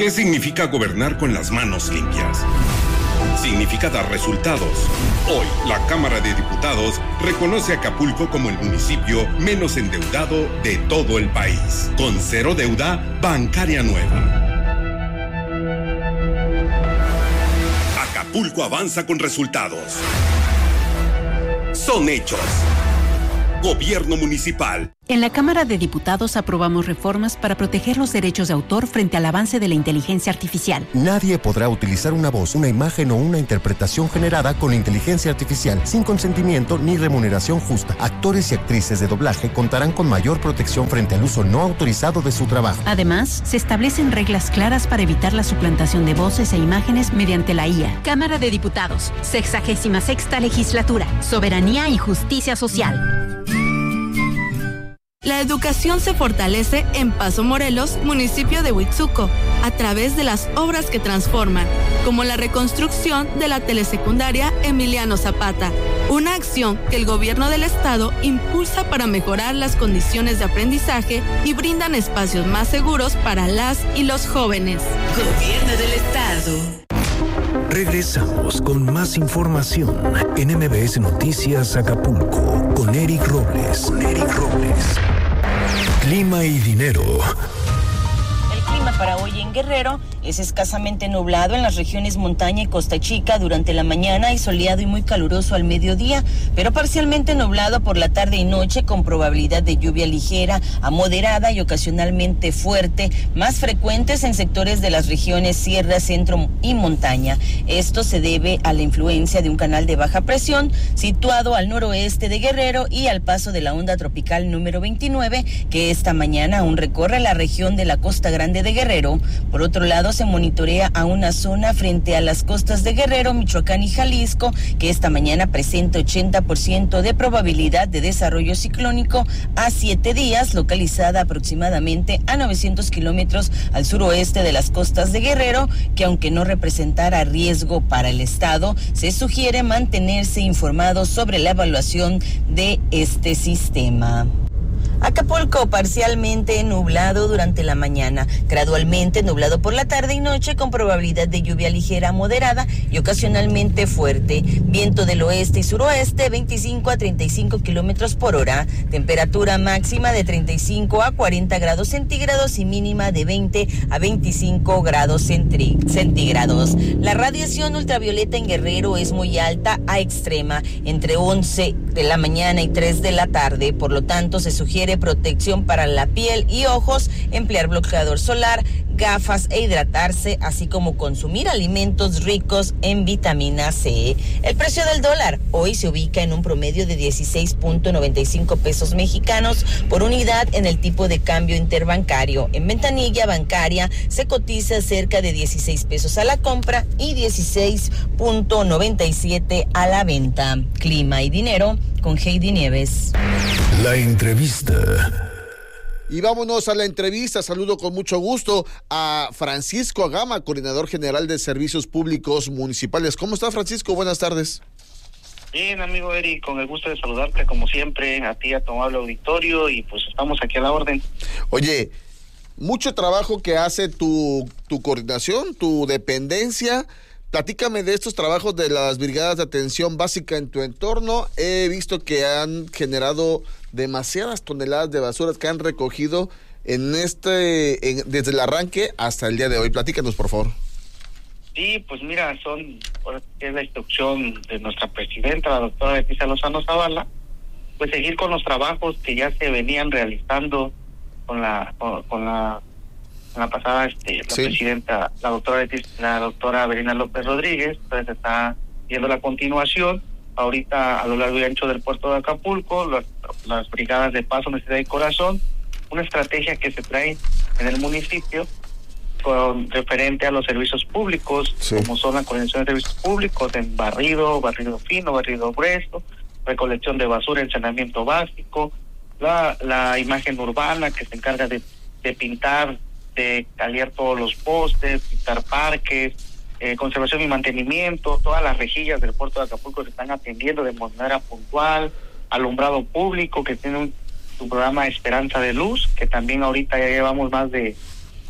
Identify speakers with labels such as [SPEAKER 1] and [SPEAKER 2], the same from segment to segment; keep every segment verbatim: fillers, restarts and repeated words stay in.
[SPEAKER 1] ¿Qué significa gobernar con las manos limpias? Significa dar resultados. Hoy, la Cámara de Diputados reconoce a Acapulco como el municipio menos endeudado de todo el país, con cero deuda bancaria nueva. Acapulco avanza con resultados. Son hechos. Gobierno municipal.
[SPEAKER 2] En la Cámara de Diputados aprobamos reformas para proteger los derechos de autor frente al avance de la inteligencia artificial.
[SPEAKER 3] Nadie podrá utilizar una voz, una imagen o una interpretación generada con inteligencia artificial sin consentimiento ni remuneración justa. Actores y actrices de doblaje contarán con mayor protección frente al uso no autorizado de su trabajo.
[SPEAKER 2] Además, se establecen reglas claras para evitar la suplantación de voces e imágenes mediante la I A. Cámara de Diputados, sexagésima sexta legislatura, soberanía y justicia social.
[SPEAKER 4] La educación se fortalece en Paso Morelos, municipio de Huitzuco, a través de las obras que transforman, como la reconstrucción de la telesecundaria Emiliano Zapata, una acción que el gobierno del estado impulsa para mejorar las condiciones de aprendizaje y brindan espacios más seguros para las y los jóvenes.
[SPEAKER 5] Gobierno del estado.
[SPEAKER 6] Regresamos con más información en M B S Noticias Acapulco con Eric Robles. Con Eric Robles. Clima y dinero.
[SPEAKER 7] El clima para hoy en Guerrero es escasamente nublado en las regiones Montaña y Costa Chica durante la mañana y soleado y muy caluroso al mediodía, pero parcialmente nublado por la tarde y noche con probabilidad de lluvia ligera a moderada y ocasionalmente fuerte, más frecuentes en sectores de las regiones Sierra, Centro y Montaña. Esto se debe a la influencia de un canal de baja presión situado al noroeste de Guerrero y al paso de la onda tropical número veintinueve, que esta mañana aún recorre la región de la Costa Grande de Guerrero. Por otro lado, se monitorea a una zona frente a las costas de Guerrero, Michoacán y Jalisco, que esta mañana presenta ochenta por ciento de probabilidad de desarrollo ciclónico a siete días, localizada aproximadamente a novecientos kilómetros al suroeste de las costas de Guerrero, que aunque no representara riesgo para el estado, se sugiere mantenerse informado sobre la evaluación de este sistema. Acapulco parcialmente nublado durante la mañana, gradualmente nublado por la tarde y noche con probabilidad de lluvia ligera moderada y ocasionalmente fuerte. Viento del oeste y suroeste veinticinco a treinta y cinco kilómetros por hora. Temperatura máxima de treinta y cinco a cuarenta grados centígrados y mínima de veinte a veinticinco grados centígrados. La radiación ultravioleta en Guerrero es muy alta a extrema, entre once de la mañana y tres de la tarde. Por lo tanto, se sugiere protección para la piel y ojos, emplear bloqueador solar, gafas e hidratarse, así como consumir alimentos ricos en vitamina C. El precio del dólar hoy se ubica en un promedio de dieciséis punto noventa y cinco pesos mexicanos por unidad en el tipo de cambio interbancario. En ventanilla bancaria se cotiza cerca de dieciséis pesos a la compra y dieciséis punto noventa y siete a la venta. Clima y dinero con Heidi Nieves.
[SPEAKER 6] La entrevista.
[SPEAKER 8] Y vámonos a la entrevista. Saludo con mucho gusto a Francisco Agama, coordinador general de Servicios Públicos Municipales. ¿Cómo está, Francisco? Buenas tardes.
[SPEAKER 9] Bien, amigo Eric, con el gusto de saludarte como siempre, a ti, a tu amable auditorio, y pues estamos aquí a la orden.
[SPEAKER 8] Oye, mucho trabajo que hace tu, tu coordinación, tu dependencia. Platícame de estos trabajos de las brigadas de atención básica en tu entorno. He visto que han generado demasiadas toneladas de basuras que han recogido en este en, desde el arranque hasta el día de hoy. Platícanos, por favor.
[SPEAKER 9] Sí, pues mira, son es la instrucción de nuestra presidenta, la doctora Leticia Lozano Zavala, pues seguir con los trabajos que ya se venían realizando con la con, con la la pasada este la sí. presidenta, la doctora la doctora Verina López Rodríguez. Entonces está viendo la continuación ahorita a lo largo y ancho del puerto de Acapulco, las, las brigadas de paso, necesidad y corazón, una estrategia que se trae en el municipio con referente a los servicios públicos, sí. como son la coordinación de servicios públicos en barrido, barrido fino, barrido grueso, recolección de basura, en saneamiento básico, la la imagen urbana que se encarga de, de pintar, de aliar todos los postes, pintar parques, eh, conservación y mantenimiento, todas las rejillas del puerto de Acapulco se están atendiendo de manera puntual, alumbrado público que tiene un, un programa Esperanza de Luz, que también ahorita ya llevamos más de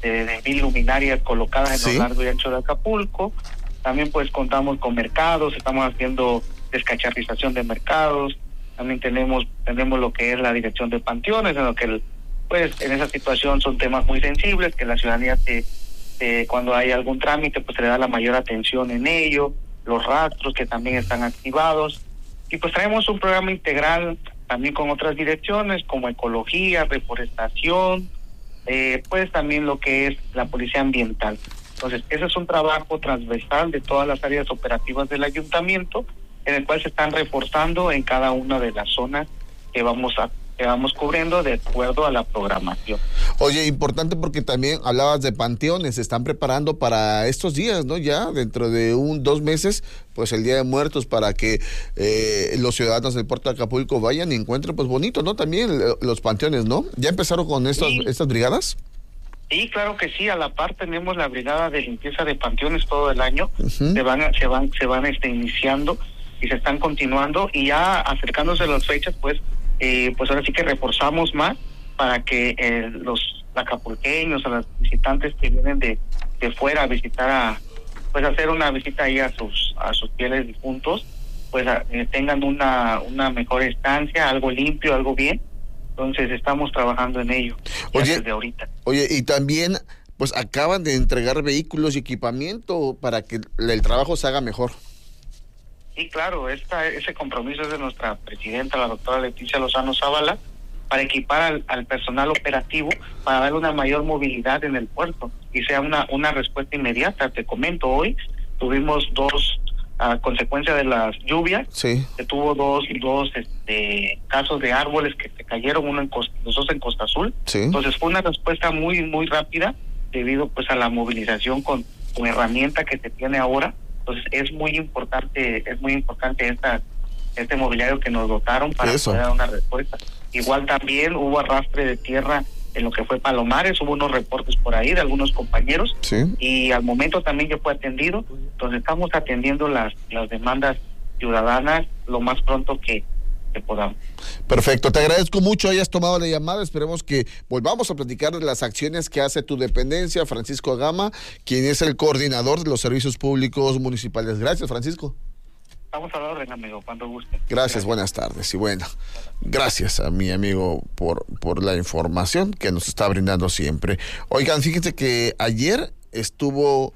[SPEAKER 9] de, de mil luminarias colocadas en
[SPEAKER 8] ¿Sí?
[SPEAKER 9] lo largo y ancho de Acapulco. También pues contamos con mercados, estamos haciendo descacharrización de mercados. También tenemos tenemos lo que es la dirección de panteones, en lo que el, pues en esa situación son temas muy sensibles que la ciudadanía te, te, cuando hay algún trámite pues se le da la mayor atención en ello, los rastros que también están activados, y pues traemos un programa integral también con otras direcciones como ecología, reforestación, eh, pues también lo que es la policía ambiental. Entonces ese es un trabajo transversal de todas las áreas operativas del ayuntamiento, en el cual se están reforzando en cada una de las zonas que vamos a que vamos cubriendo de acuerdo a la programación.
[SPEAKER 8] Oye, importante porque también hablabas de panteones, se están preparando para estos días, ¿no? Ya dentro de un dos meses, pues el Día de Muertos, para que eh, los ciudadanos del puerto de Acapulco vayan y encuentren, pues bonito, ¿no? También los panteones, ¿no? ¿Ya empezaron con estas, sí. estas brigadas?
[SPEAKER 9] Sí, claro que sí. A la par tenemos la brigada de limpieza de panteones todo el año. Uh-huh. Se van, se van, se van este, iniciando y se están continuando, y ya acercándose a las fechas, pues, eh, pues ahora sí que reforzamos más para que eh, los acapulqueños, a los visitantes que vienen de, de fuera a visitar, a pues hacer una visita ahí a sus a sus fieles difuntos, pues a, eh, tengan una una mejor estancia, algo limpio, algo bien. Entonces estamos trabajando en ello
[SPEAKER 8] oye,
[SPEAKER 9] desde ahorita.
[SPEAKER 8] Oye, y también pues acaban de entregar vehículos y equipamiento para que el trabajo se haga mejor.
[SPEAKER 9] Sí, claro, esta, ese compromiso es de nuestra presidenta, la doctora Leticia Lozano Zavala, para equipar al, al personal operativo, para dar una mayor movilidad en el puerto y sea una, una respuesta inmediata. Te comento, hoy tuvimos dos, a consecuencia de las lluvias,
[SPEAKER 8] sí.
[SPEAKER 9] se tuvo dos, dos este, casos de árboles que se cayeron, uno en Costa, los dos en Costa Azul.
[SPEAKER 8] Sí.
[SPEAKER 9] Entonces fue una respuesta muy, muy rápida debido pues a la movilización con, con herramienta que se tiene ahora. Entonces es muy importante, es muy importante esta, este mobiliario que nos dotaron para
[SPEAKER 8] Eso.
[SPEAKER 9] poder dar una respuesta. Igual también hubo arrastre de tierra en lo que fue Palomares, hubo unos reportes por ahí de algunos compañeros,
[SPEAKER 8] sí.
[SPEAKER 9] y al momento también ya fue atendido. Entonces estamos atendiendo las, las demandas ciudadanas lo más pronto que, que podamos.
[SPEAKER 8] Perfecto, te agradezco mucho hayas tomado la llamada. Esperemos que volvamos a platicar de las acciones que hace tu dependencia, Francisco Agama, quien es el coordinador de los servicios públicos municipales. Gracias, Francisco.
[SPEAKER 9] Estamos a la orden, amigo, cuando guste.
[SPEAKER 8] Gracias, gracias, buenas tardes. Y bueno, gracias a mi amigo por, por la información que nos está brindando siempre. Oigan, fíjense que ayer estuvo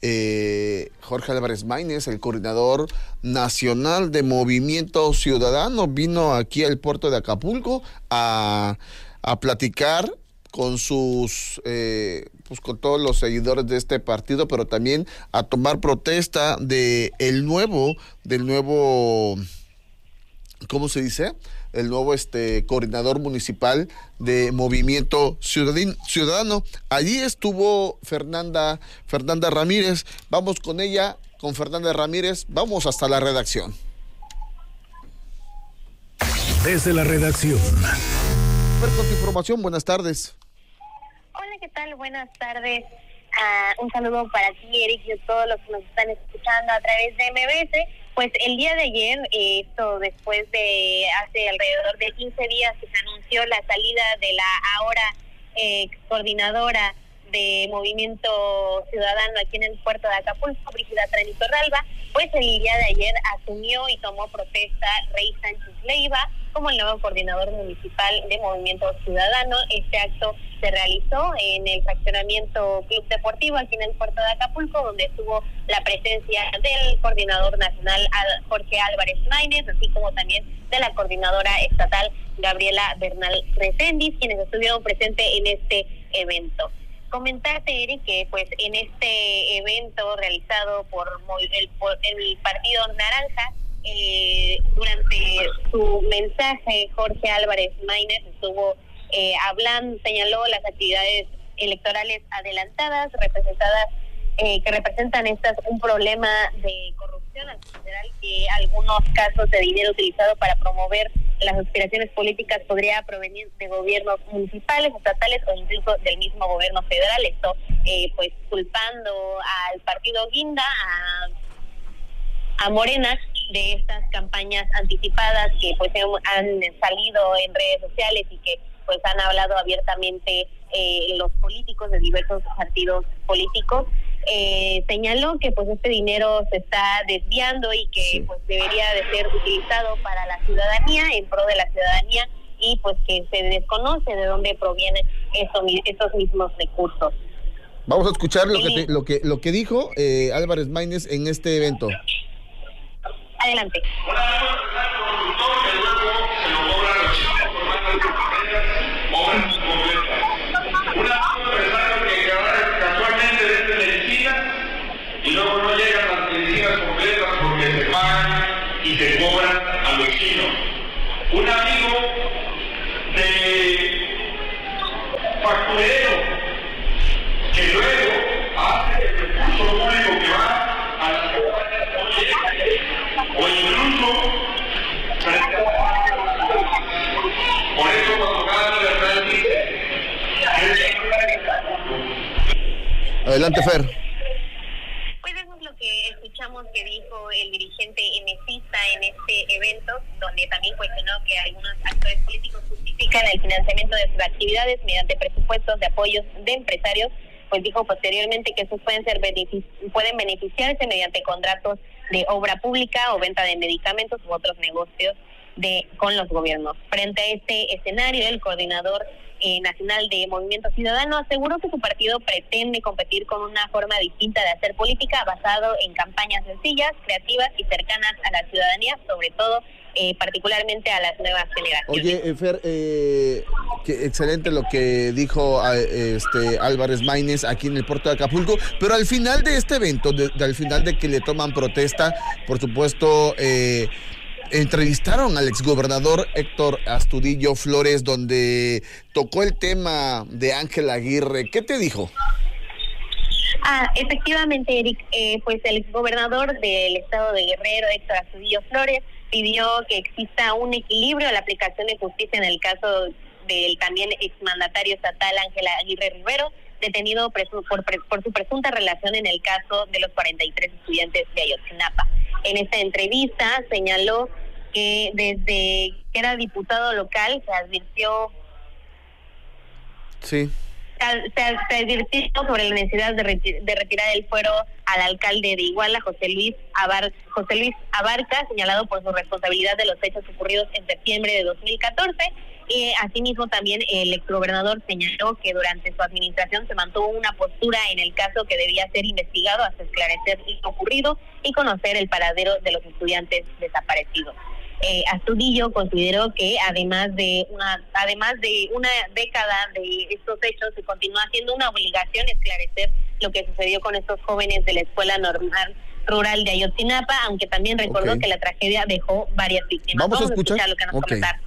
[SPEAKER 8] eh, Jorge Álvarez Maínez, el coordinador nacional de Movimiento Ciudadano, vino aquí al puerto de Acapulco a, a platicar con sus, eh, pues con todos los seguidores de este partido, pero también a tomar protesta de el nuevo, del nuevo, ¿cómo se dice? El nuevo este coordinador municipal de Movimiento Ciudadin, Ciudadano. Allí estuvo Fernanda, Fernanda Ramírez. Vamos con ella, con Fernanda Ramírez. Vamos hasta la redacción.
[SPEAKER 6] Desde la redacción.
[SPEAKER 8] Con tu información, buenas tardes.
[SPEAKER 10] Hola, ¿qué tal? Buenas tardes. Uh, un saludo para ti, Eric, y a todos los que nos están escuchando a través de M B S. Pues el día de ayer, eh, esto después de hace alrededor de quince días que se anunció la salida de la ahora eh, coordinadora de Movimiento Ciudadano aquí en el puerto de Acapulco, Brígida Trani Torralba, pues el día de ayer asumió y tomó protesta Rey Sánchez Leiva como el nuevo coordinador municipal de Movimiento Ciudadano. Este acto se realizó en el fraccionamiento Club Deportivo aquí en el puerto de Acapulco, donde estuvo la presencia del coordinador nacional Jorge Álvarez Maínez, así como también de la coordinadora estatal Gabriela Bernal Recendis, quienes estuvieron presentes en este evento. Comentarte, Eric, que pues en este evento realizado por el, por el Partido Naranja, eh, durante su mensaje, Jorge Álvarez Maínez estuvo eh, hablando, señaló las actividades electorales adelantadas, representadas, eh, que representan estas un problema de corrupción, al considerar que algunos casos de dinero utilizado para promover las aspiraciones políticas podría provenir de gobiernos municipales, estatales o incluso del mismo gobierno federal. Esto eh, pues culpando al partido Guinda, a, a Morena, de estas campañas anticipadas que pues han salido en redes sociales y que pues han hablado abiertamente eh, los políticos de diversos partidos políticos. Eh, señaló que pues este dinero se está desviando y que sí. pues debería de ser utilizado para la ciudadanía, en pro de la ciudadanía, y pues que se desconoce de dónde provienen esos, esos mismos recursos.
[SPEAKER 8] Vamos a escuchar lo que te, lo que lo que dijo eh, Álvarez Maínez en este evento.
[SPEAKER 10] Adelante.
[SPEAKER 11] Y luego no llegan las medicinas completas porque se pagan y se cobran a los chinos. Un amigo de facturero que luego hace el recurso público que va a las campañas o incluso por eso cuando cada libertad dice
[SPEAKER 8] adelante, Fer.
[SPEAKER 10] Escuchamos que dijo el dirigente emesista en este evento, donde también cuestionó que algunos actores políticos justifican el financiamiento de sus actividades mediante presupuestos de apoyos de empresarios, pues dijo posteriormente que estos pueden ser benefici- pueden beneficiarse mediante contratos de obra pública o venta de medicamentos u otros negocios de con los gobiernos. Frente a este escenario, el coordinador eh, nacional de Movimiento Ciudadano aseguró que su partido pretende competir con una forma distinta de hacer política basado en campañas sencillas, creativas y cercanas a la ciudadanía, sobre todo eh, particularmente a las nuevas generaciones.
[SPEAKER 8] Oye, eh, Fer, eh, que excelente lo que dijo eh, este Álvarez Maínez aquí en el puerto de Acapulco, pero al final de este evento, de, de, al final de que le toman protesta, por supuesto, eh, entrevistaron al exgobernador Héctor Astudillo Flores, donde tocó el tema de Ángel Aguirre. ¿Qué te dijo?
[SPEAKER 10] Ah, efectivamente, Eric, eh, pues el exgobernador del estado de Guerrero, Héctor Astudillo Flores, pidió que exista un equilibrio en la aplicación de justicia en el caso del también exmandatario estatal Ángel Aguirre Rivero, detenido presu- por, pre- por su presunta relación en el caso de los cuarenta y tres estudiantes de Ayotzinapa. En esta entrevista señaló que desde que era diputado local se advirtió
[SPEAKER 8] sí.
[SPEAKER 10] se, se, se advirtió sobre la necesidad de, reti- de retirar el fuero al alcalde de Iguala, José Luis Abar- José Luis Abarca, señalado por su responsabilidad de los hechos ocurridos en septiembre de dos mil catorce. Y asimismo también el exgobernador señaló que durante su administración se mantuvo una postura en el caso que debía ser investigado hasta esclarecer lo ocurrido y conocer el paradero de los estudiantes desaparecidos. Eh, Astudillo consideró que además de una además de una década de estos hechos se continúa siendo una obligación esclarecer lo que sucedió con estos jóvenes de la Escuela Normal Rural de Ayotzinapa, aunque también recordó okay. que la tragedia dejó varias víctimas.
[SPEAKER 8] Vamos, Vamos a escuchar,
[SPEAKER 10] escuchar lo que nos
[SPEAKER 8] okay.
[SPEAKER 10] comentaron.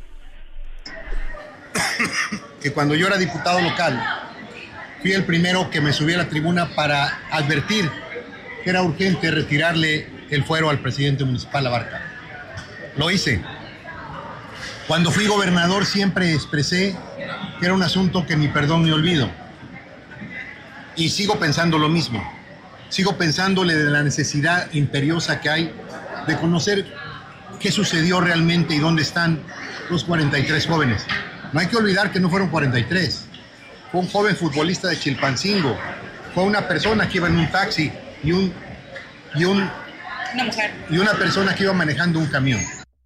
[SPEAKER 12] Que cuando yo era diputado local fui el primero que me subí a la tribuna para advertir que era urgente retirarle el fuero al presidente municipal Abarca. Lo hice. Cuando fui gobernador siempre expresé que era un asunto que ni perdón ni olvido. Y sigo pensando lo mismo. Sigo pensándole de la necesidad imperiosa que hay de conocer qué sucedió realmente y dónde están los cuarenta y tres jóvenes. No hay que olvidar que no fueron cuarenta y tres. Fue un joven futbolista de Chilpancingo. Fue una persona que iba en un taxi y un y un
[SPEAKER 10] una mujer
[SPEAKER 12] y una persona que iba manejando un camión.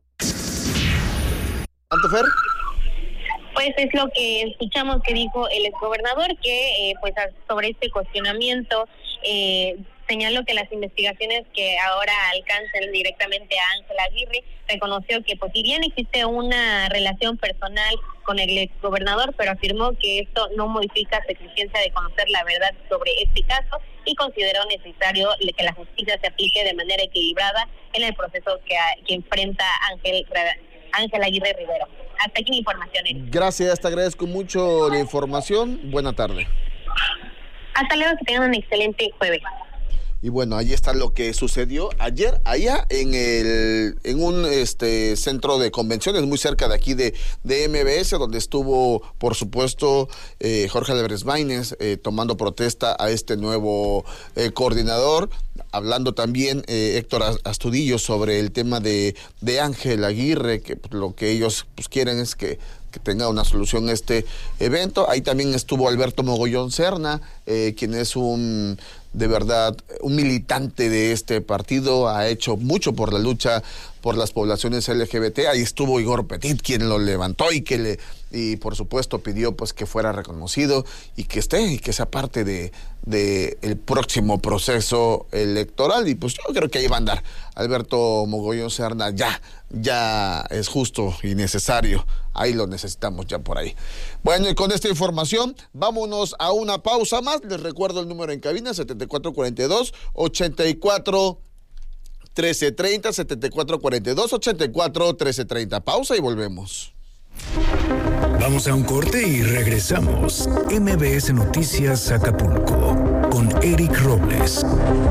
[SPEAKER 8] ¿Antofer?
[SPEAKER 10] Pues es lo que escuchamos que dijo el exgobernador, que eh, pues sobre este cuestionamiento eh, señaló que las investigaciones que ahora alcanzan directamente a Ángel Aguirre, reconoció que pues si bien existe una relación personal con el exgobernador, pero afirmó que esto no modifica su exigencia de conocer la verdad sobre este caso y consideró necesario que la justicia se aplique de manera equilibrada en el proceso que, que enfrenta Ángel Ángel Aguirre Rivero. Hasta aquí mi información, Eric.
[SPEAKER 8] Gracias, te agradezco mucho la información. Buena tarde.
[SPEAKER 10] Hasta luego, que tengan un excelente jueves.
[SPEAKER 8] Y bueno, ahí está lo que sucedió ayer allá en el en un este centro de convenciones muy cerca de aquí de, de M B S, donde estuvo, por supuesto, eh, Jorge Álvarez Maínez eh, tomando protesta a este nuevo eh, coordinador, hablando también eh, Héctor Astudillo sobre el tema de, de Ángel Aguirre, que pues, lo que ellos pues quieren es que que tenga una solución este evento. Ahí también estuvo Alberto Mogollón Serna, eh, quien es un, de verdad, un militante de este partido, ha hecho mucho por la lucha por las poblaciones L G B T. Ahí estuvo Igor Petit, quien lo levantó y que le, y por supuesto pidió pues que fuera reconocido y que esté, y que sea parte de, de el próximo proceso electoral. Y pues yo creo que ahí va a andar Alberto Mogollón Serna, ya, ya es justo y necesario. Ahí lo necesitamos ya por ahí. Bueno, y con esta información, vámonos a una pausa más. Les recuerdo el número en cabina, setenta y cuatro cuarenta y dos, ochenta y cuatro trece treinta, setenta y cuatro cuarenta y dos, ochenta y cuatro trece treinta. Pausa y volvemos.
[SPEAKER 6] Vamos a un corte y regresamos. M B S Noticias Acapulco con Eric Robles.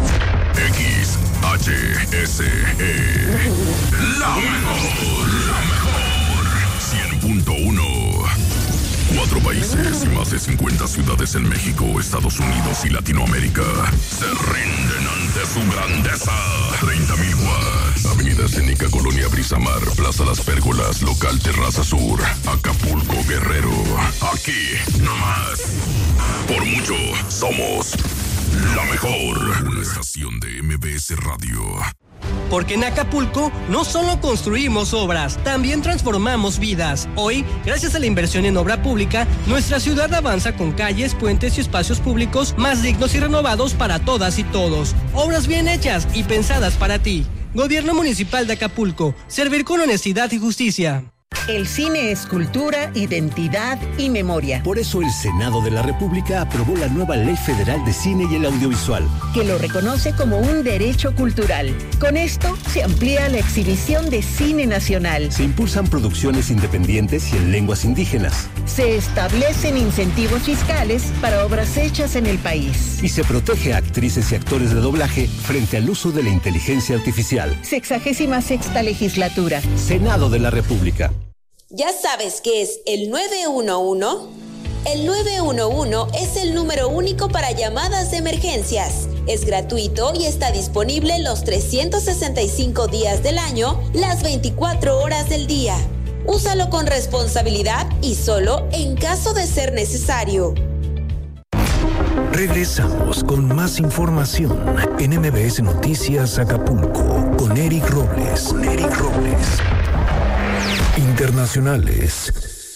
[SPEAKER 13] X H S E. La mejor, la mejor. cien punto uno. Cuatro países y más de cincuenta ciudades en México, Estados Unidos y Latinoamérica se rinden ante su grandeza. treinta mil watts. Avenida Escénica, Colonia Brisamar, Plaza Las Pérgolas, Local Terraza Sur, Acapulco, Guerrero. Aquí, no más. Por mucho, somos la mejor. Una estación de M B S Radio.
[SPEAKER 14] Porque en Acapulco no solo construimos obras, también transformamos vidas. Hoy, gracias a la inversión en obra pública, nuestra ciudad avanza con calles, puentes y espacios públicos más dignos y renovados para todas y todos. Obras bien hechas y pensadas para ti. Gobierno Municipal de Acapulco. Servir con honestidad y justicia.
[SPEAKER 15] El cine es cultura, identidad y memoria.
[SPEAKER 16] Por eso el Senado de la República aprobó la nueva Ley Federal de Cine y el Audiovisual,
[SPEAKER 15] que lo reconoce como un derecho cultural. Con esto se amplía la exhibición de cine nacional.
[SPEAKER 16] Se impulsan producciones independientes y en lenguas indígenas.
[SPEAKER 15] Se establecen incentivos fiscales para obras hechas en el país.
[SPEAKER 16] Y se protege a actrices y actores de doblaje frente al uso de la inteligencia artificial.
[SPEAKER 15] Sexagésima sexta legislatura.
[SPEAKER 16] Senado de la República.
[SPEAKER 17] ¿Ya sabes qué es el nueve uno uno? El nueve uno uno es el número único para llamadas de emergencias. Es gratuito y está disponible los trescientos sesenta y cinco días del año, las veinticuatro horas del día. Úsalo con responsabilidad y solo en caso de ser necesario.
[SPEAKER 6] Regresamos con más información en M B S Noticias Acapulco con Eric Robles. Con Eric Robles. Internacionales.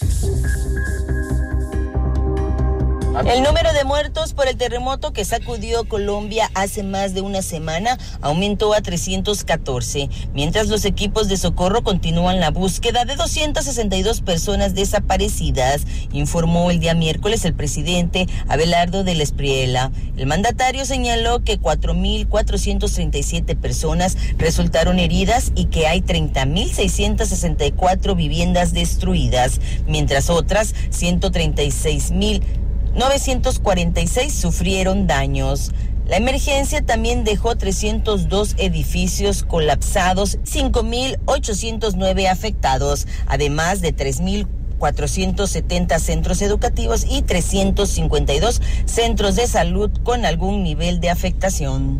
[SPEAKER 7] El número de muertos por el terremoto que sacudió Colombia hace más de una semana aumentó a trescientos catorce, mientras los equipos de socorro continúan la búsqueda de doscientas sesenta y dos personas desaparecidas, informó el día miércoles el presidente Abelardo del Espriella. El mandatario señaló que cuatro mil cuatrocientas treinta y siete personas resultaron heridas y que hay treinta mil seiscientas sesenta y cuatro viviendas destruidas, mientras otras ciento treinta y seis mil novecientos cuarenta y seis sufrieron daños. La emergencia también dejó trescientos dos edificios colapsados, cinco mil ochocientos nueve afectados, además de tres mil cuatrocientos setenta centros educativos y trescientos cincuenta y dos centros de salud con algún nivel de afectación.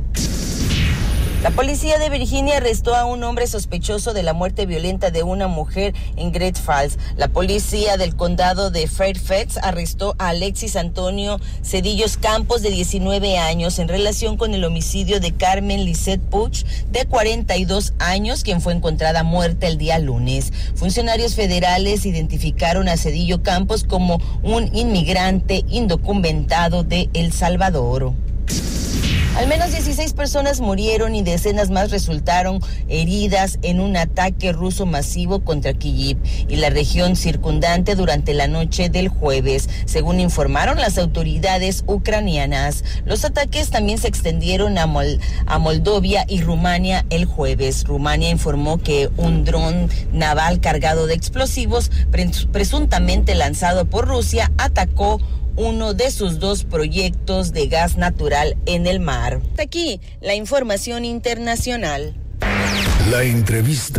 [SPEAKER 7] La policía de Virginia arrestó a un hombre sospechoso de la muerte violenta de una mujer en Great Falls. La policía del condado de Fairfax arrestó a Alexis Antonio Cedillos Campos, de diecinueve años, en relación con el homicidio de Carmen Lisette Puch, de cuarenta y dos años, quien fue encontrada muerta el día lunes. Funcionarios federales identificaron a Cedillo Campos como un inmigrante indocumentado de El Salvador. Al menos dieciséis personas murieron y decenas más resultaron heridas en un ataque ruso masivo contra Kyiv y la región circundante durante la noche del jueves, según informaron las autoridades ucranianas. Los ataques también se extendieron a, Mol- a Moldovia y Rumania el jueves. Rumania informó que un dron naval cargado de explosivos, pres- presuntamente lanzado por Rusia, atacó uno de sus dos proyectos de gas natural en el mar. Hasta aquí la información internacional.
[SPEAKER 6] La entrevista.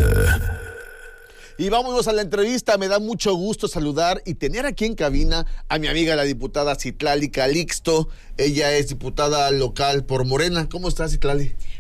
[SPEAKER 8] Y vámonos a la entrevista. Me da mucho gusto saludar y tener aquí en cabina a mi amiga la diputada Citlali Calixto. Ella es diputada local por Morena. ¿Cómo estás, Citlali?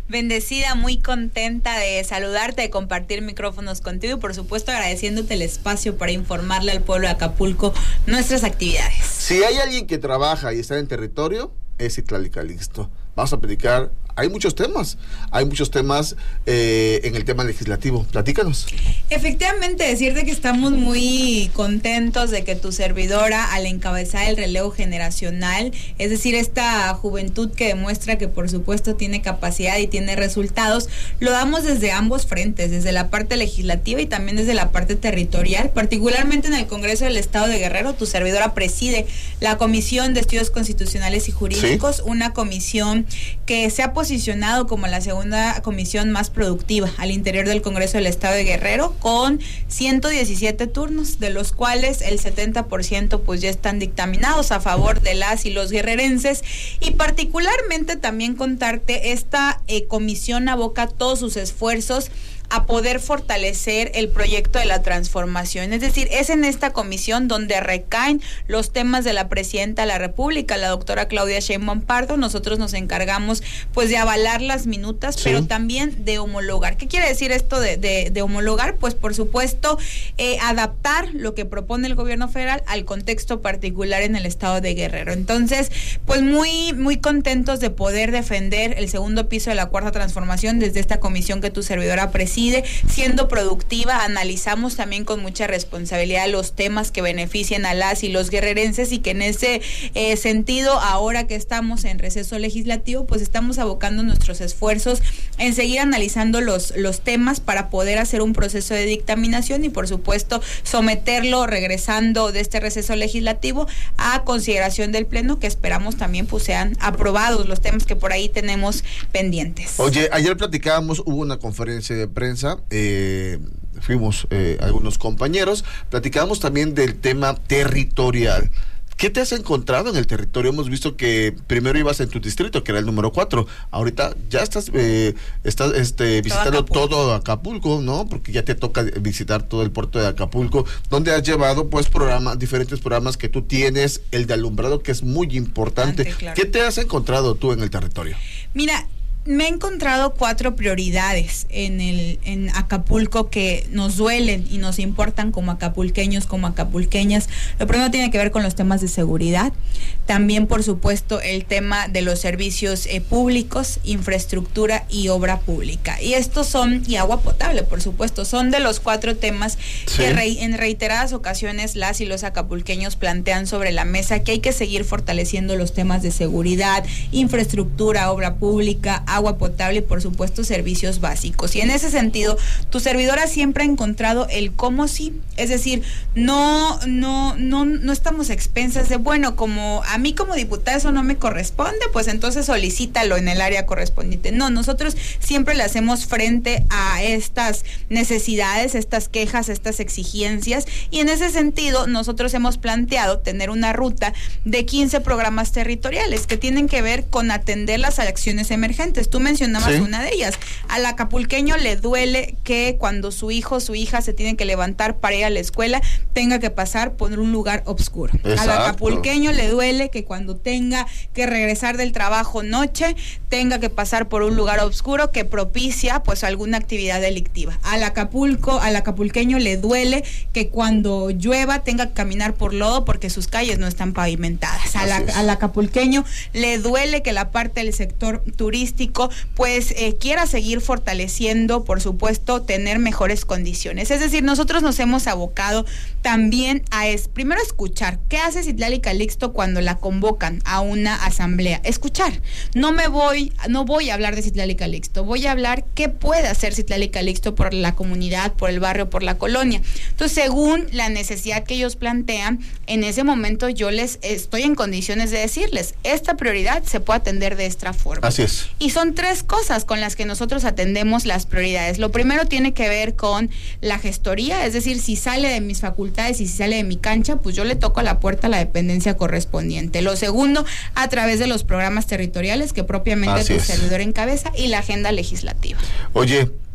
[SPEAKER 18] Bendecida, muy contenta de saludarte, de compartir micrófonos contigo y por supuesto agradeciéndote el espacio para informarle al pueblo de Acapulco nuestras actividades.
[SPEAKER 8] Si hay alguien que trabaja y está en territorio, es Citlali Calixto. Vamos a platicar, hay muchos temas, hay muchos temas eh, en el tema legislativo. Platícanos.
[SPEAKER 18] Efectivamente, decirte que estamos muy contentos de que tu servidora, al encabezar el relevo generacional, es decir, esta juventud que demuestra que por supuesto tiene capacidad y tiene resultados, lo damos desde ambos frentes, desde la parte legislativa y también desde la parte territorial, particularmente en el Congreso del Estado de Guerrero. Tu servidora preside la Comisión de Estudios Constitucionales y Jurídicos, ¿sí? Una comisión que se ha posicionado como la segunda comisión más productiva al interior del Congreso del Estado de Guerrero, con ciento diecisiete turnos, de los cuales el setenta por ciento pues ya están dictaminados a favor de las y los guerrerenses, y particularmente también contarte, esta eh, comisión aboca todos sus esfuerzos a poder fortalecer el proyecto de la transformación. Es decir, es en esta comisión donde recaen los temas de la presidenta de la República, la doctora Claudia Sheinbaum Pardo. Nosotros nos encargamos pues de avalar las minutas, sí, pero también de homologar. ¿Qué quiere decir esto de, de, de homologar? Pues por supuesto eh, adaptar lo que propone el gobierno federal al contexto particular en el estado de Guerrero. Entonces, pues muy, muy contentos de poder defender el segundo piso de la cuarta transformación desde esta comisión que tu servidora preside, siendo productiva. Analizamos también con mucha responsabilidad los temas que beneficien a las y los guerrerenses, y que en ese eh, sentido, ahora que estamos en receso legislativo, pues estamos abocando nuestros esfuerzos en seguir analizando los, los temas para poder hacer un proceso de dictaminación y por supuesto someterlo, regresando de este receso legislativo, a consideración del Pleno, que esperamos también pues sean aprobados los temas que por ahí tenemos pendientes.
[SPEAKER 8] Oye, ayer platicábamos, hubo una conferencia de prensa, eh, fuimos eh, algunos compañeros, platicábamos también del tema territorial. ¿Qué te has encontrado en el territorio? Hemos visto que primero ibas en tu distrito, que era el número cuatro. Ahorita ya estás, eh, estás este, visitando todo Acapulco. todo Acapulco, ¿no? Porque ya te toca visitar todo el puerto de Acapulco, donde has llevado pues programas, diferentes programas que tú tienes, el de alumbrado, que es muy importante. Ante, claro. ¿Qué te has encontrado tú en el territorio?
[SPEAKER 18] Mira, me he encontrado cuatro prioridades en el en Acapulco que nos duelen y nos importan como acapulqueños, como acapulqueñas. Lo primero tiene que ver con los temas de seguridad, también por supuesto el tema de los servicios eh, públicos, infraestructura y obra pública. Y estos son, y agua potable por supuesto, son de los cuatro temas sí. que re, en reiteradas ocasiones las y los acapulqueños plantean sobre la mesa, que hay que seguir fortaleciendo los temas de seguridad, infraestructura, obra pública, agua potable y por supuesto servicios básicos. Y en ese sentido, tu servidora siempre ha encontrado el cómo sí, es decir, no, no, no, no estamos expensas de, bueno, como a mí como diputada eso no me corresponde, pues entonces solicítalo en el área correspondiente. No, nosotros siempre le hacemos frente a estas necesidades, estas quejas, estas exigencias, y en ese sentido nosotros hemos planteado tener una ruta de quince programas territoriales que tienen que ver con atender las acciones emergentes. Tú mencionabas sí. una de ellas. Al acapulqueño le duele que cuando su hijo o su hija se tienen que levantar para ir a la escuela, tenga que pasar por un lugar oscuro. Exacto. Al acapulqueño le duele que cuando tenga que regresar del trabajo noche, tenga que pasar por un lugar oscuro que propicia pues alguna actividad delictiva. Al Acapulco, al acapulqueño le duele que cuando llueva tenga que caminar por lodo porque sus calles no están pavimentadas. Al, al acapulqueño le duele que la parte del sector turístico pues eh, quiera seguir fortaleciendo, por supuesto, tener mejores condiciones. Es decir, nosotros nos hemos abocado también a es, primero escuchar. ¿Qué hace Citlali Calixto cuando la convocan a una asamblea? Escuchar. No me voy, no voy a hablar de Citlali Calixto, voy a hablar qué puede hacer Citlali Calixto por la comunidad, por el barrio, por la colonia. Entonces, según la necesidad que ellos plantean, en ese momento yo les estoy en condiciones de decirles, esta prioridad se puede atender de esta forma.
[SPEAKER 8] Así es.
[SPEAKER 18] Y son tres cosas con las que nosotros atendemos las prioridades. Lo primero tiene que ver con la gestoría, es decir, si sale de mis facultades y si sale de mi cancha, pues yo le toco a la puerta a la dependencia correspondiente. Lo segundo, a través de los programas territoriales que propiamente tu servidor encabeza, y la agenda legislativa.
[SPEAKER 8] Oye,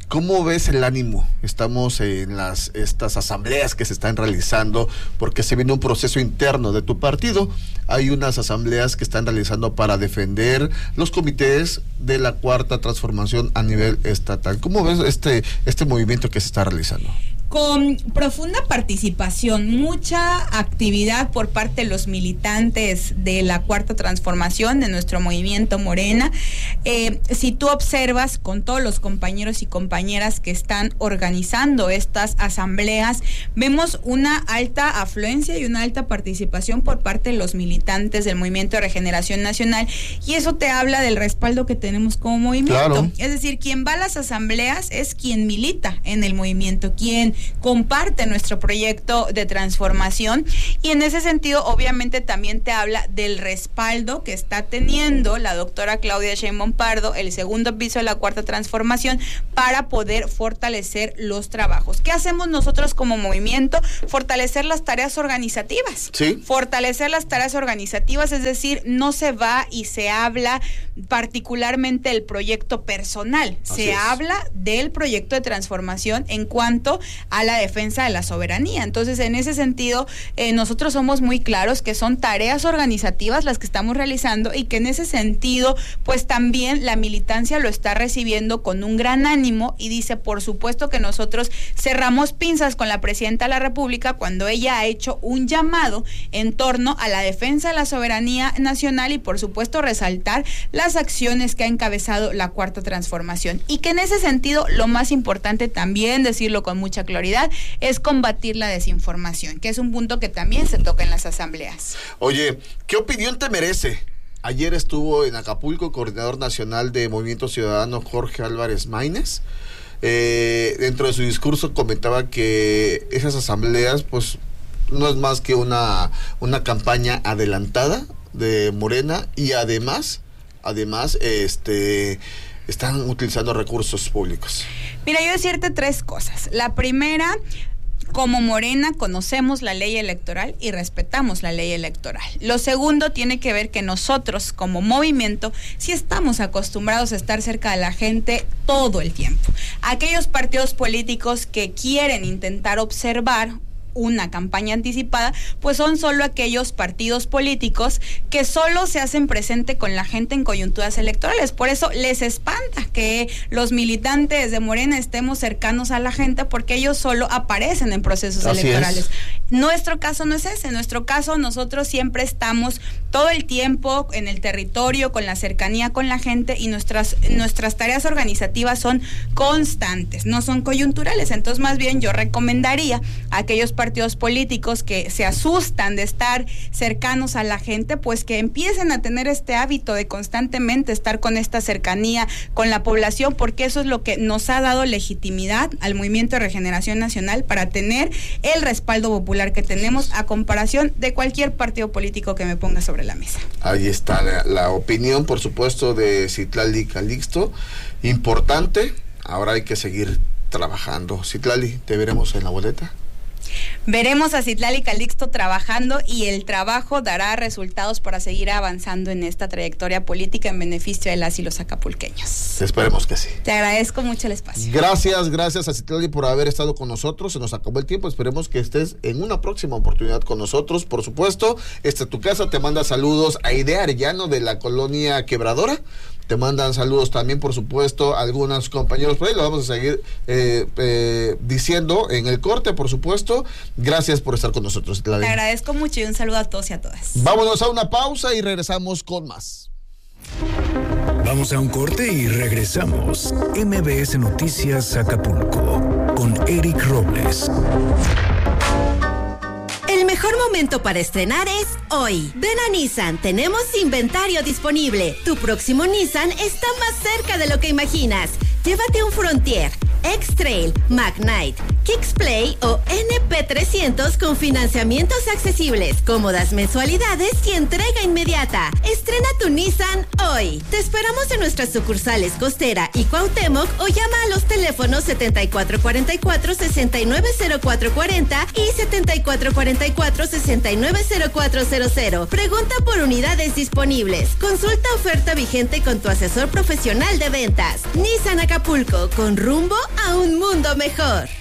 [SPEAKER 8] ¿Cómo ves el ánimo? Estamos en las estas asambleas que se están realizando porque se viene un proceso interno de tu partido. Hay unas asambleas que están realizando para defender los comités de la Cuarta Transformación a nivel estatal. ¿Cómo ves este, este movimiento que se está realizando?
[SPEAKER 18] Con profunda participación, mucha actividad por parte de los militantes de la Cuarta Transformación, de nuestro movimiento Morena. Eh, si tú observas con todos los compañeros y compañeras que están organizando estas asambleas, vemos una alta afluencia y una alta participación por parte de los militantes del Movimiento de Regeneración Nacional, y eso te habla del respaldo que tenemos como movimiento. Claro. Es decir, quien va a las asambleas es quien milita en el movimiento, quien comparte nuestro proyecto de transformación, y en ese sentido obviamente también te habla del respaldo que está teniendo la doctora Claudia Sheinbaum Pardo, el segundo piso de la Cuarta Transformación, para poder fortalecer los trabajos. ¿Qué hacemos nosotros como movimiento? Fortalecer las tareas organizativas. Sí. Fortalecer las tareas organizativas, es decir, no se va y se habla particularmente del proyecto personal, Así se es. habla del proyecto de transformación en cuanto a la defensa de la soberanía. Entonces, en ese sentido, eh, nosotros somos muy claros que son tareas organizativas las que estamos realizando, y que en ese sentido, pues también la militancia lo está recibiendo con un gran ánimo, y dice, por supuesto que nosotros cerramos pinzas con la presidenta de la República cuando ella ha hecho un llamado en torno a la defensa de la soberanía nacional, y por supuesto resaltar las acciones que ha encabezado la Cuarta Transformación, y que en ese sentido lo más importante también, decirlo con mucha claridad, es combatir la desinformación, que es un punto que también se toca en las asambleas.
[SPEAKER 8] Oye, ¿qué opinión te merece? Ayer estuvo en Acapulco el coordinador nacional de Movimiento Ciudadano, Jorge Álvarez Maínez. Eh, dentro de su discurso comentaba que esas asambleas pues no es más que una, una campaña adelantada de Morena, y además, además, este... están utilizando recursos públicos.
[SPEAKER 18] Mira, yo decirte tres cosas. La primera, como Morena conocemos la ley electoral y respetamos la ley electoral. Lo segundo tiene que ver que nosotros como movimiento sí estamos acostumbrados a estar cerca de la gente todo el tiempo. Aquellos partidos políticos que quieren intentar observar una campaña anticipada, pues son solo aquellos partidos políticos que solo se hacen presente con la gente en coyunturas electorales. Por eso les espanta que los militantes de Morena estemos cercanos a la gente, porque ellos solo aparecen en procesos Así electorales. Es. Nuestro caso no es ese. En nuestro caso, nosotros siempre estamos todo el tiempo en el territorio, con la cercanía con la gente, y nuestras, nuestras tareas organizativas son constantes, no son coyunturales. Entonces, más bien yo recomendaría a aquellos partidos políticos que se asustan de estar cercanos a la gente, pues que empiecen a tener este hábito de constantemente estar con esta cercanía con la población, porque eso es lo que nos ha dado legitimidad al Movimiento de Regeneración Nacional para tener el respaldo popular que tenemos, a comparación de cualquier partido político que me ponga sobre la mesa.
[SPEAKER 8] Ahí está la, la opinión, por supuesto, de Citlali Calixto, importante. Ahora hay que seguir trabajando. Citlali, ¿te veremos en la boleta?
[SPEAKER 18] Veremos a Citlali Calixto trabajando, y el trabajo dará resultados para seguir avanzando en esta trayectoria política en beneficio de las y los acapulqueños.
[SPEAKER 8] Esperemos que sí.
[SPEAKER 18] Te agradezco mucho el espacio.
[SPEAKER 8] Gracias, gracias a Citlali por haber estado con nosotros. Se nos acabó el tiempo. Esperemos que estés en una próxima oportunidad con nosotros. Por supuesto, esta es tu casa. Te manda saludos a Idea Arellano de la colonia Quebradora. Te mandan saludos también, por supuesto, algunos compañeros por ahí. Lo vamos a seguir eh, eh, diciendo en el corte, por supuesto. Gracias por estar con nosotros, Citlali.
[SPEAKER 18] Te agradezco mucho y un saludo a todos y a todas.
[SPEAKER 8] Vámonos a una pausa y regresamos con más.
[SPEAKER 6] Vamos a un corte y regresamos. M B S Noticias Acapulco con Eric Robles.
[SPEAKER 19] El mejor momento para estrenar es hoy. Ven a Nissan, tenemos inventario disponible. Tu próximo Nissan está más cerca de lo que imaginas. Llévate un Frontier, X-Trail, Magnite, Kicksplay o N P trescientos con financiamientos accesibles, cómodas mensualidades y entrega inmediata. Estrena tu Nissan hoy. Te esperamos en nuestras sucursales Costera y Cuauhtémoc o llama a los teléfonos setenta y cuatro cuarenta y cuatro, sesenta y nueve cero cuatro cuarenta y setenta y cuatro cuarenta y cuatro, sesenta y nueve cero cuatro cero cero. Pregunta por unidades disponibles. Consulta oferta vigente con tu asesor profesional de ventas. Nissan Acapulco, con rumbo a un mundo mejor.